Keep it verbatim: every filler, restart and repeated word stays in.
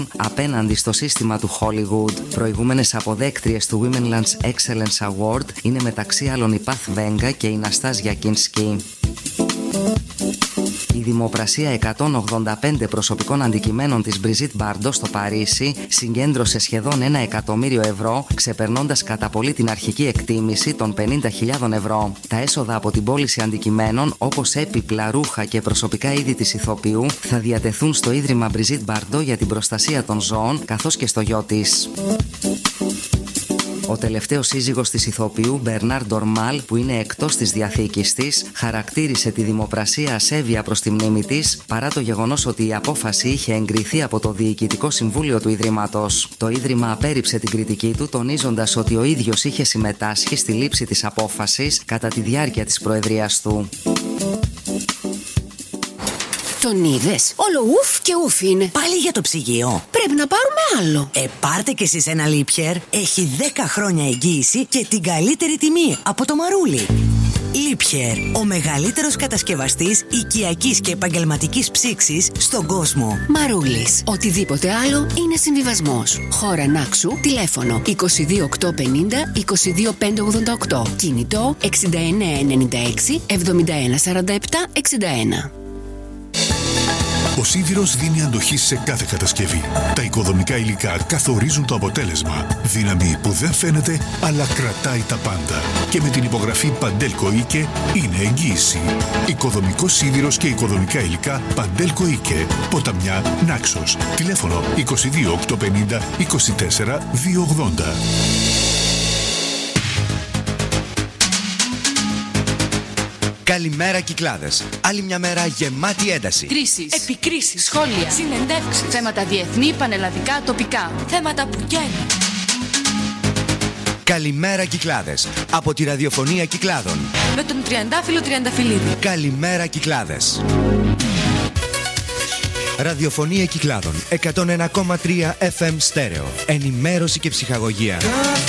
απέναντι στο σύστημα του Hollywood. Προηγούμενες αποδέκτριες του Women's Excellence Award είναι μεταξύ άλλων η Path Venga και η Ναστάζια Kinski. Η δημοπρασία εκατόν ογδόντα πέντε προσωπικών αντικειμένων της Brigitte Bardot στο Παρίσι συγκέντρωσε σχεδόν ένα εκατομμύριο ευρώ, ξεπερνώντας κατά πολύ την αρχική εκτίμηση των πενήντα χιλιάδες ευρώ. Τα έσοδα από την πώληση αντικειμένων, όπως έπιπλα, ρούχα και προσωπικά είδη της ηθοποιού, θα διατεθούν στο Ίδρυμα Brigitte Bardot για την προστασία των ζώων, καθώς και στο γιο της. Ο τελευταίος σύζυγος της ηθοποιού, Μπερνάρ Ντορμάλ, που είναι εκτός της διαθήκης της, χαρακτήρισε τη δημοπρασία ασέβεια προς τη μνήμη της, παρά το γεγονός ότι η απόφαση είχε εγκριθεί από το Διοικητικό Συμβούλιο του Ιδρύματος. Το Ίδρυμα απέρριψε την κριτική του, τονίζοντας ότι ο ίδιος είχε συμμετάσχει στη λήψη της απόφασης κατά τη διάρκεια της προεδρίας του. Τον είδες? Όλο ουφ και ουφ είναι. Πάλι για το ψυγείο. Πρέπει να πάρουμε άλλο. Ε, πάρτε κι εσείς ένα Liebherr. Έχει δέκα χρόνια εγγύηση και την καλύτερη τιμή από το Μαρούλι. Liebherr, ο μεγαλύτερος κατασκευαστής οικιακής και επαγγελματικής ψήξης στον κόσμο. Μαρούλης. Οτιδήποτε άλλο είναι συμβιβασμός. Χώρα Νάξου, τηλέφωνο είκοσι δύο οκτακόσια πενήντα είκοσι δύο πεντακόσια ογδόντα οκτώ. Κινητό εξήντα εννέα ενενήντα έξι εβδομήντα ένα σαράντα επτά εξήντα ένα. Ο σίδηρος δίνει αντοχή σε κάθε κατασκευή. Τα οικοδομικά υλικά καθορίζουν το αποτέλεσμα. Δύναμη που δεν φαίνεται, αλλά κρατάει τα πάντα. Και με την υπογραφή Παντέλκο Ίκε είναι εγγύηση. Οικοδομικός σίδηρος και οικοδομικά υλικά Παντέλκο Ίκε. Ποταμιά Νάξος. Τηλέφωνο είκοσι δύο οκτακόσια πενήντα είκοσι τέσσερα διακόσια ογδόντα. Καλημέρα Κυκλάδες. Άλλη μια μέρα γεμάτη ένταση. Κρίσεις, επικρίσεις, σχόλια, συνεντεύξεις, θέματα διεθνή, πανελλαδικά, τοπικά. Θέματα που καίνουν. Καλημέρα Κυκλάδες. Από τη ραδιοφωνία Κυκλάδων. Με τον Τριαντάφυλλο Τριανταφυλλίδη. Καλημέρα Κυκλάδες. Ραδιοφωνία Κυκλάδων εκατόν ένα κόμμα τρία εφ εμ στέρεο. Ενημέρωση και ψυχαγωγία.